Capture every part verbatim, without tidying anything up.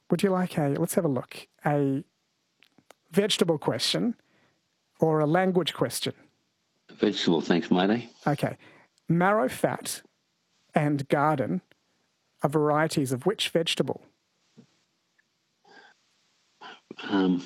Would you like a, let's have a look, a vegetable question or a language question? Vegetable, thanks, matey. Okay. Marrow fat and garden are varieties of which vegetable? Um,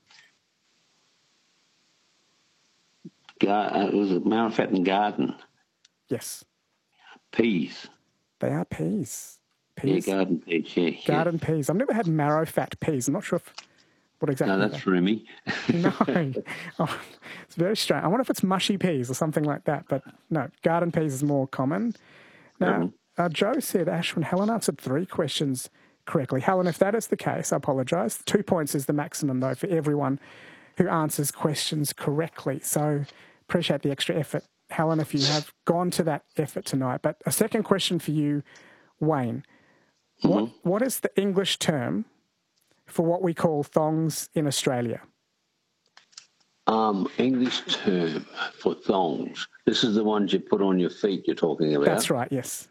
gar- uh, was it marrow fat and garden? Yes. Peas. They are peas. Peas. Yeah, garden peas, yeah. Garden yeah. peas. I've never had marrow fat peas. I'm not sure if, what exactly. No, that's roomy. No. Oh, it's very strange. I wonder if it's mushy peas or something like that. But no, garden peas is more common. Now, Mm-hmm. uh, Joe said, Ashwin, Helen answered three questions correctly. Helen, if that is the case, I apologise. Two points is the maximum, though, for everyone who answers questions correctly. So appreciate the extra effort, Helen, if you have gone to that effort tonight. But a second question for you, Wayne. Mm-hmm. What What is the English term for what we call thongs in Australia? Um, English term for thongs. This is the ones you put on your feet you're talking about. That's right, yes.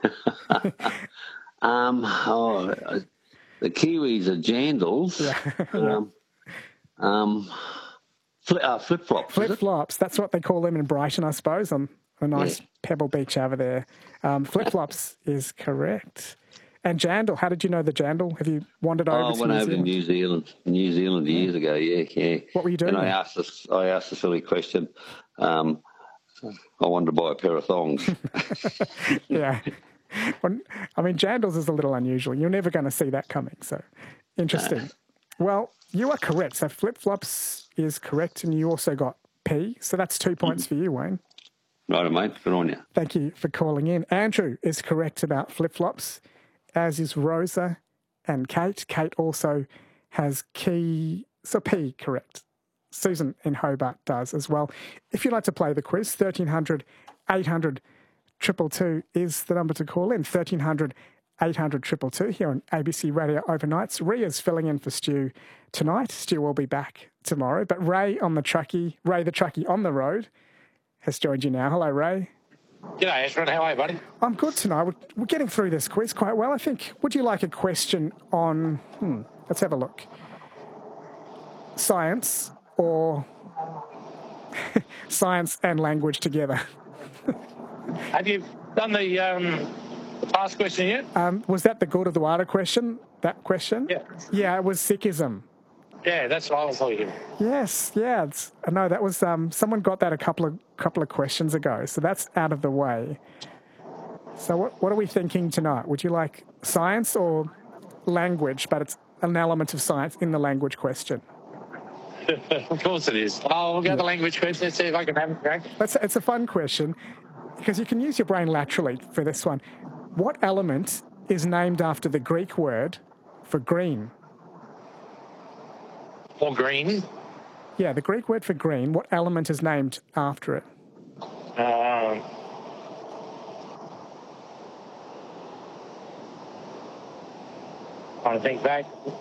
um, oh, uh, the Kiwis are jandals. Yeah. um, um, fli uh, flip-flops. Flip-flops, that's what they call them in Brighton, I suppose, on a nice yeah. pebble beach over there. Um, flip-flops is correct. And jandal, how did you know the jandal? Have you wandered over oh, to I went New over Zealand? to New Zealand, New Zealand years ago, yeah, yeah. What were you doing And I there? asked this, I asked a silly question. Um, I wanted to buy a pair of thongs. Yeah. Well, I mean, jandals is a little unusual. You're never going to see that coming, so interesting. Well, you are correct. So flip-flops is correct, and you also got P, so that's two points mm-hmm. for you, Wayne. Right, mate. Good on you. Thank you for calling in. Andrew is correct about flip-flops, as is Rosa and Kate. Kate also has key, so P correct. Susan in Hobart does as well. If you'd like to play the quiz, thirteen hundred, eight hundred, two two two is the number to call in. thirteen hundred, eight hundred, two two two here on A B C Radio Overnights. Ria's filling in for Stu tonight. Stu will be back tomorrow. But Ray on the truckie, Ray the truckie on the road, has joined you now. Hello, Ray. G'day, Ashwin. How are you, buddy? I'm good tonight. We're, we're getting through this quiz quite well, I think. Would you like a question on, hmm, let's have a look, science or science and language together? Have you done the, um, the past question yet? Um, was that the Gurdwara question, that question? Yeah. Yeah, it was Sikhism. Yeah, that's what I was thinking. Yes, yeah. It's, no, that was, um, someone got that a couple of couple of questions ago, so that's out of the way. So what, what are we thinking tonight? Would you like science or language, but it's an element of science in the language question? Of course it is. Oh, we'll go yeah. the language question and see if I can have it correct. That's, it's a fun question because you can use your brain laterally for this one. What element is named after the Greek word for green? Or green? Yeah, the Greek word for green, what element is named after it? Um, I think back.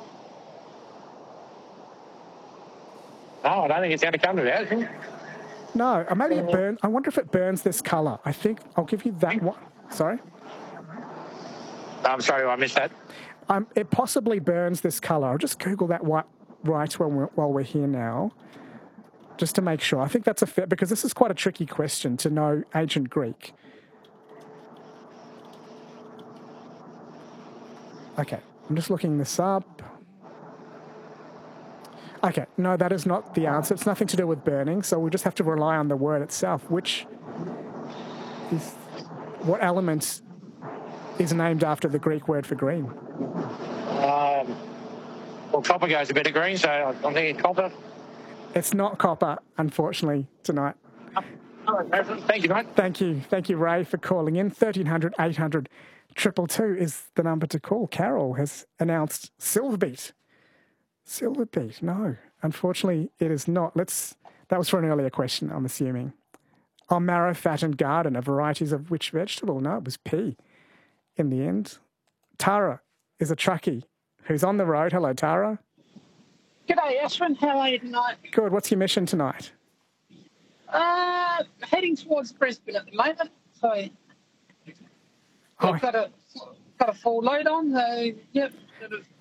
No, I don't think it's going to come to that. No, or maybe it burns. I wonder if it burns this colour. I think I'll give you that one. Sorry? I'm sorry, I missed that. Um, it possibly burns this colour. I'll just Google that right, right while, we're, while we're here now, just to make sure. I think that's a fair, because this is quite a tricky question to know ancient Greek. Okay, I'm just looking this up. Okay, no, that is not the answer. It's nothing to do with burning, so we just have to rely on the word itself, which is, what element is named after the Greek word for green? Um, well, copper goes a bit of green, so I'm thinking copper. It's not copper, unfortunately, tonight. Oh, thank you, mate. Thank you. Thank you, Ray, for calling in. thirteen hundred, eight hundred, two two two is the number to call. Carol has announced Silverbeat. Silverbeat, no. Unfortunately, it is not. Let's. That was for an earlier question, I'm assuming. Oh, marrow, fat and garden are varieties of which vegetable? No, it was pea in the end. Tara is a truckie who's on the road. Hello, Tara. G'day, Ashwin. How are you tonight? Good. What's your mission tonight? Uh, heading towards Brisbane at the moment. So I've oh. got a got a full load on. So yep,